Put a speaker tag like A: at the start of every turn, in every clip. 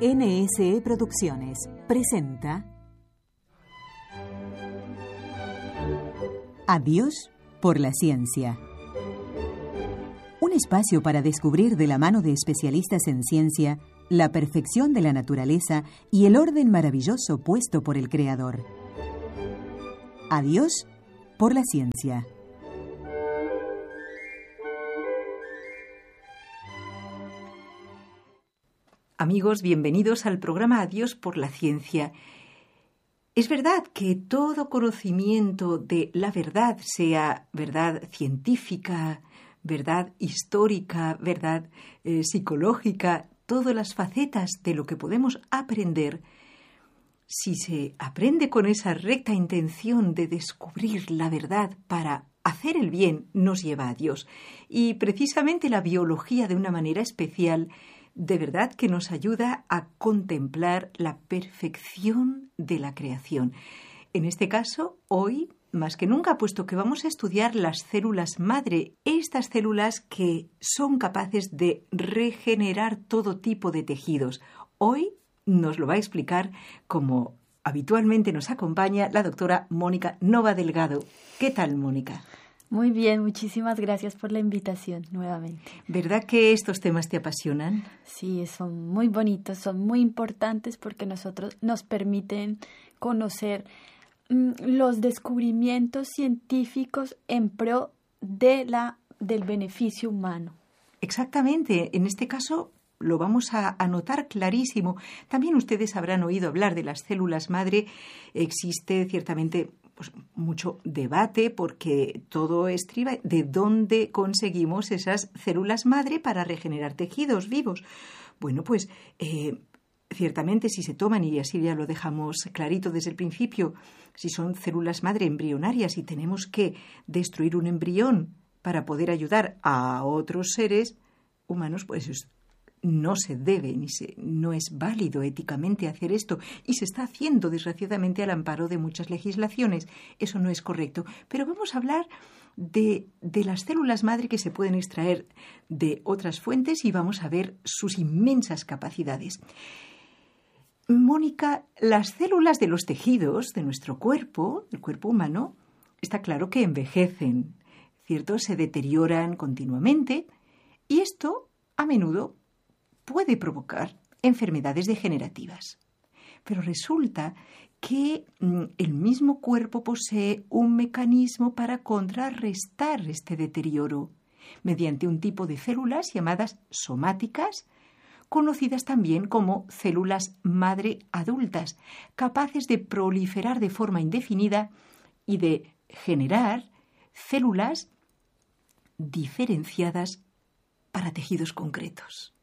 A: NSE Producciones presenta Adiós por la ciencia. Un espacio para descubrir de la mano de especialistas en ciencia la perfección de la naturaleza y el orden maravilloso puesto por el Creador. Adiós por la ciencia.
B: Amigos, bienvenidos al programa Adiós por la ciencia. Es verdad que todo conocimiento de la verdad, sea verdad científica, verdad histórica, verdad psicológica, todas las facetas de lo que podemos aprender, si se aprende con esa recta intención de descubrir la verdad para hacer el bien, nos lleva a Dios. Y precisamente la biología, de una manera especial, de verdad que nos ayuda a contemplar la perfección de la creación. En este caso, hoy, más que nunca, puesto que vamos a estudiar las células madre, estas células que son capaces de regenerar todo tipo de tejidos. Hoy nos lo va a explicar, como habitualmente nos acompaña, la doctora Mónica Nova Delgado. ¿Qué tal, Mónica?
C: Muy bien, muchísimas gracias por la invitación nuevamente.
B: ¿Verdad que estos temas te apasionan?
C: Sí, son muy bonitos, son muy importantes porque nos permiten conocer los descubrimientos científicos en pro del beneficio humano.
B: Exactamente, en este caso lo vamos a notar clarísimo. También ustedes habrán oído hablar de las células madre. Existe ciertamente mucho debate porque todo estriba de dónde conseguimos esas células madre para regenerar tejidos vivos. Bueno, pues ciertamente si se toman, y así ya lo dejamos clarito desde el principio, si son células madre embrionarias y tenemos que destruir un embrión para poder ayudar a otros seres humanos, pues no se debe, no es válido éticamente hacer esto, y se está haciendo desgraciadamente al amparo de muchas legislaciones. Eso no es correcto. Pero vamos a hablar de las células madre que se pueden extraer de otras fuentes y vamos a ver sus inmensas capacidades. Mónica, las células de los tejidos de nuestro cuerpo, el cuerpo humano, está claro que envejecen, ¿cierto? Se deterioran continuamente y esto a menudo puede provocar enfermedades degenerativas. Pero resulta que el mismo cuerpo posee un mecanismo para contrarrestar este deterioro mediante un tipo de células llamadas somáticas, conocidas también como células madre adultas, capaces de proliferar de forma indefinida y de generar células diferenciadas para tejidos concretos.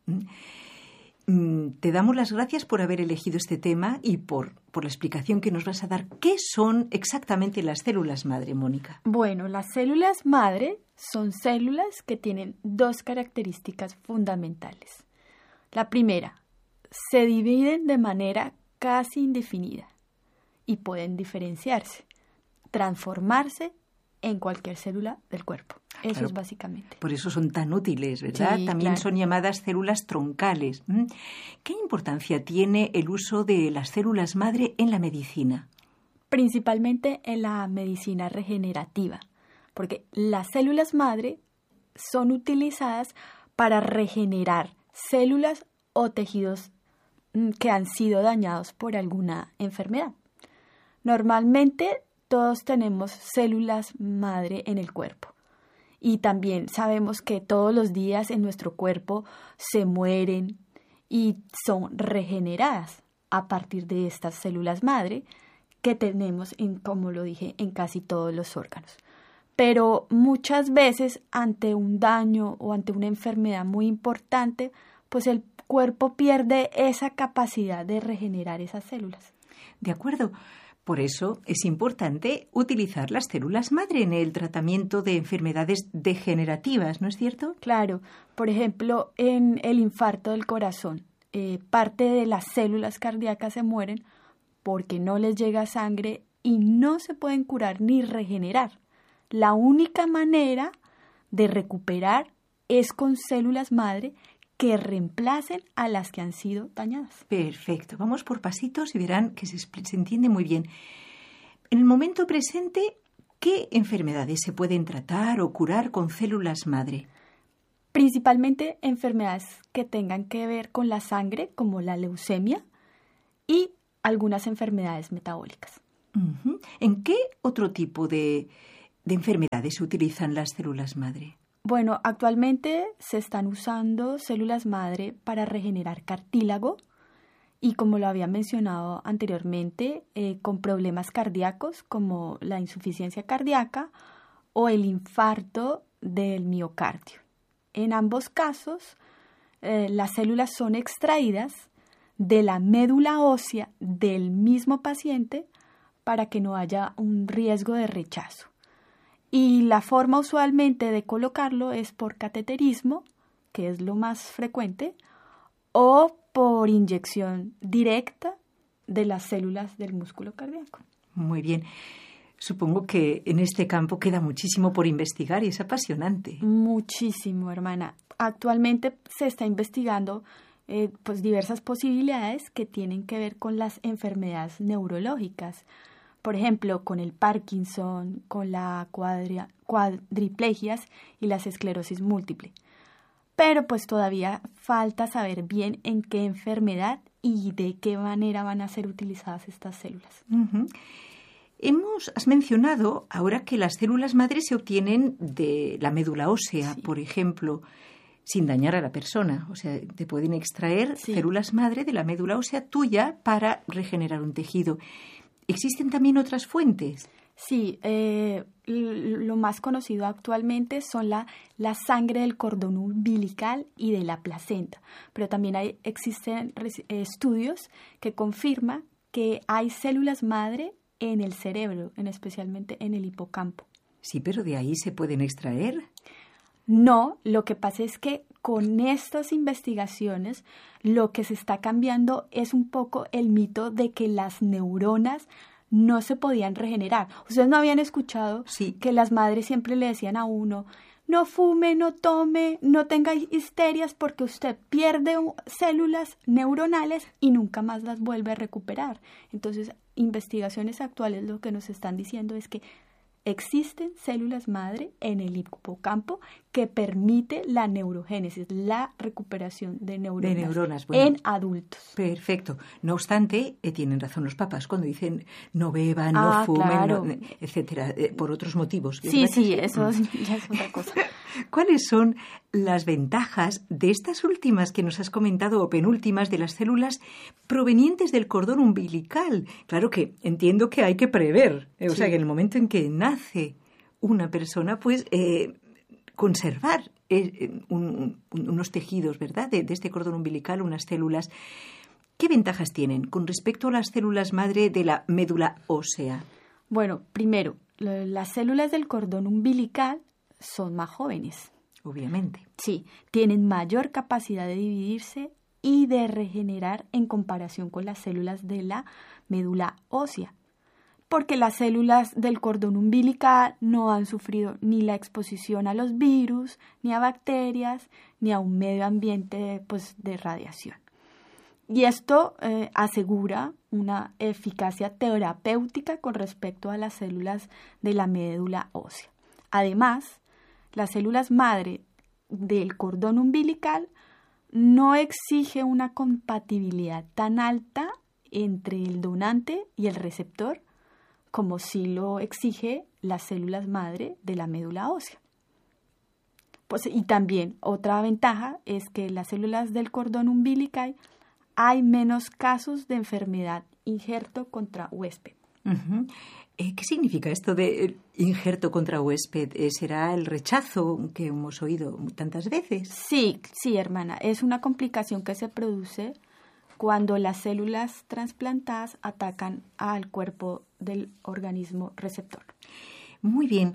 B: Te damos las gracias por haber elegido este tema y por la explicación que nos vas a dar. ¿Qué son exactamente las células madre, Mónica?
C: Bueno, las células madre son células que tienen dos características fundamentales. La primera, se dividen de manera casi indefinida y pueden diferenciarse, transformarse en cualquier célula del cuerpo. Eso claro, es básicamente.
B: Por eso son tan útiles, ¿verdad?
C: Sí,
B: También
C: claro.
B: Son llamadas células troncales. ¿Qué importancia tiene el uso de las células madre en la medicina?
C: Principalmente en la medicina regenerativa, porque las células madre son utilizadas para regenerar células o tejidos que han sido dañados por alguna enfermedad. Normalmente todos tenemos células madre en el cuerpo y también sabemos que todos los días en nuestro cuerpo se mueren y son regeneradas a partir de estas células madre que tenemos, como lo dije, en casi todos los órganos. Pero muchas veces ante un daño o ante una enfermedad muy importante, pues el cuerpo pierde esa capacidad de regenerar esas células.
B: De acuerdo. Por eso es importante utilizar las células madre en el tratamiento de enfermedades degenerativas, ¿no es cierto?
C: Claro. Por ejemplo, en el infarto del corazón, parte de las células cardíacas se mueren porque no les llega sangre y no se pueden curar ni regenerar. La única manera de recuperar es con células madre que reemplacen a las que han sido dañadas.
B: Perfecto. Vamos por pasitos y verán que se entiende muy bien. En el momento presente, ¿qué enfermedades se pueden tratar o curar con células madre?
C: Principalmente enfermedades que tengan que ver con la sangre, como la leucemia, y algunas enfermedades metabólicas.
B: Uh-huh. ¿En qué otro tipo de enfermedades se utilizan las células madre?
C: Bueno, actualmente se están usando células madre para regenerar cartílago y, como lo había mencionado anteriormente, con problemas cardíacos como la insuficiencia cardíaca o el infarto del miocardio. En ambos casos, las células son extraídas de la médula ósea del mismo paciente para que no haya un riesgo de rechazo. Y la forma usualmente de colocarlo es por cateterismo, que es lo más frecuente, o por inyección directa de las células del músculo cardíaco.
B: Muy bien. Supongo que en este campo queda muchísimo por investigar y es apasionante.
C: Muchísimo, hermana. Actualmente se está investigando diversas posibilidades que tienen que ver con las enfermedades neurológicas. Por ejemplo, con el Parkinson, con la cuadriplegias y las esclerosis múltiple. Pero pues todavía falta saber bien en qué enfermedad y de qué manera van a ser utilizadas estas células.
B: Uh-huh. Has mencionado ahora que las células madre se obtienen de la médula ósea, sí, por ejemplo, sin dañar a la persona. O sea, te pueden extraer células madre de la médula ósea tuya para regenerar un tejido. ¿Existen también otras fuentes?
C: Sí, lo más conocido actualmente son la sangre del cordón umbilical y de la placenta, pero también existen estudios que confirman que hay células madre en el cerebro, especialmente en el hipocampo.
B: Sí, pero ¿de ahí se pueden extraer?
C: No, lo que pasa es que con estas investigaciones lo que se está cambiando es un poco el mito de que las neuronas no se podían regenerar. Ustedes no habían escuchado que las madres siempre le decían a uno: no fume, no tome, no tenga histerias porque usted pierde células neuronales y nunca más las vuelve a recuperar. Entonces, investigaciones actuales lo que nos están diciendo es que existen células madre en el hipocampo que permite la neurogénesis, la recuperación de neuronas bueno, en adultos.
B: Perfecto. No obstante, tienen razón los papás cuando dicen no beban, no fumen,
C: claro,
B: etcétera, por otros motivos.
C: Sí, eso ya es otra cosa.
B: ¿Cuáles son las ventajas de estas últimas que nos has comentado o penúltimas de las células provenientes del cordón umbilical? Claro que entiendo que hay que prever, o sea que en el momento en que nace una persona, pues conservar unos tejidos, ¿verdad? De este cordón umbilical, unas células. ¿Qué ventajas tienen con respecto a las células madre de la médula ósea?
C: Bueno, primero, las células del cordón umbilical son más jóvenes.
B: Obviamente.
C: Sí, tienen mayor capacidad de dividirse y de regenerar en comparación con las células de la médula ósea, porque las células del cordón umbilical no han sufrido ni la exposición a los virus, ni a bacterias, ni a un medio ambiente de radiación. Y esto asegura una eficacia terapéutica con respecto a las células de la médula ósea. Además, las células madre del cordón umbilical no exige una compatibilidad tan alta entre el donante y el receptor como sí lo exige las células madre de la médula ósea. Y también otra ventaja es que las células del cordón umbilical hay menos casos de enfermedad injerto contra huésped.
B: Uh-huh. ¿Qué significa esto de injerto contra huésped? ¿Será el rechazo que hemos oído tantas veces?
C: Sí, hermana. Es una complicación que se produce cuando las células trasplantadas atacan al cuerpo del organismo receptor.
B: Muy bien.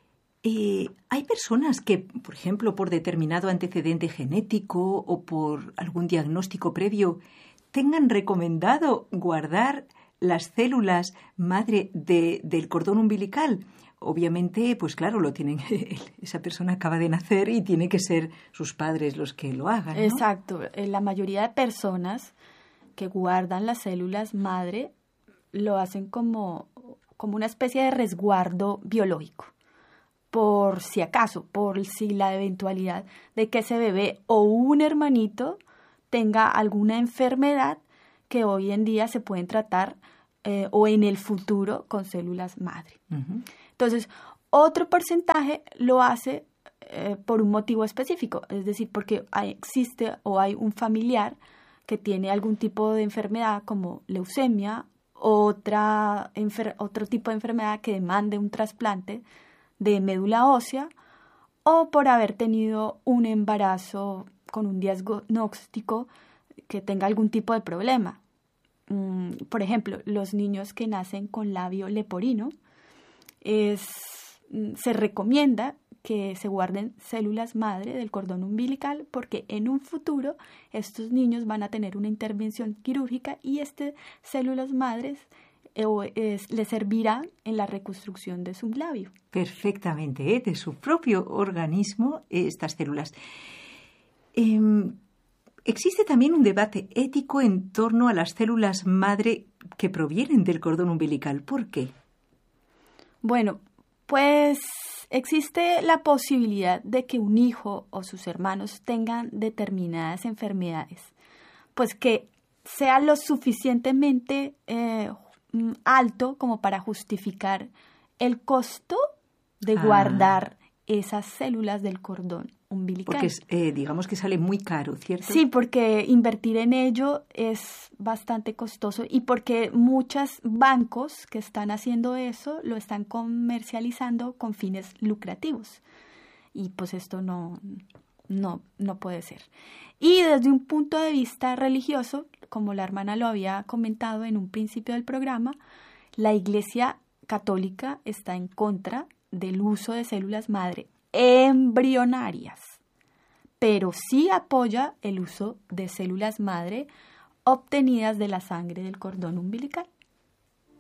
B: Hay personas que, por ejemplo, por determinado antecedente genético o por algún diagnóstico previo, tengan recomendado guardar las células madre del cordón umbilical, obviamente, pues claro, lo tienen, esa persona acaba de nacer y tiene que ser sus padres los que lo hagan, ¿no?
C: Exacto. La mayoría de personas que guardan las células madre lo hacen como una especie de resguardo biológico, por si acaso, por si la eventualidad de que ese bebé o un hermanito tenga alguna enfermedad que hoy en día se pueden tratar o en el futuro con células madre. Uh-huh. Entonces, otro porcentaje lo hace por un motivo específico, es decir, porque existe o hay un familiar que tiene algún tipo de enfermedad como leucemia, otro tipo de enfermedad que demande un trasplante de médula ósea, o por haber tenido un embarazo con un diagnóstico que tenga algún tipo de problema. Por ejemplo, los niños que nacen con labio leporino, se recomienda que se guarden células madre del cordón umbilical porque en un futuro estos niños van a tener una intervención quirúrgica y células madres les servirá en la reconstrucción de su labio.
B: Perfectamente, de su propio organismo, estas células. Existe también un debate ético en torno a las células madre que provienen del cordón umbilical. ¿Por qué?
C: Bueno, pues existe la posibilidad de que un hijo o sus hermanos tengan determinadas enfermedades, pues que sea lo suficientemente alto como para justificar el costo de guardar esas células del cordón umbilical.
B: Porque digamos que sale muy caro, ¿cierto?
C: Sí, porque invertir en ello es bastante costoso y porque muchos bancos que están haciendo eso lo están comercializando con fines lucrativos. Y pues esto no puede ser. Y desde un punto de vista religioso, como la hermana lo había comentado en un principio del programa, la Iglesia Católica está en contra del uso de células madre embrionarias, pero sí apoya el uso de células madre obtenidas de la sangre del cordón umbilical.